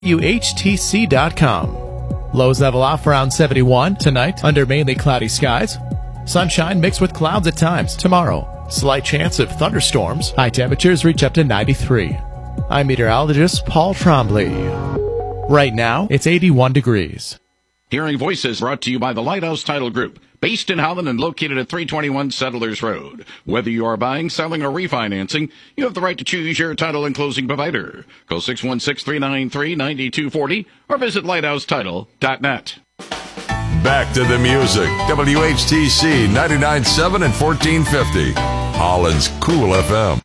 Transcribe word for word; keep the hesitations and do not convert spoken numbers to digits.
W H T C dot com. Lows level off around seventy-one tonight under mainly cloudy skies. Sunshine mixed with clouds at times tomorrow. Slight chance of thunderstorms. High temperatures reach up to ninety-three. I'm meteorologist Paul Trombley. Right now, it's eighty-one degrees. Hearing Voices brought to you by the Lighthouse Title Group, based in Holland and located at three twenty-one Settlers Road. Whether you are buying, selling, or refinancing, you have the right to choose your title and closing provider. Call six one six, three nine three, nine two four zero or visit lighthouse title dot net. Back to the music. W H T C ninety-nine point seven and fourteen fifty. Holland's Cool F M.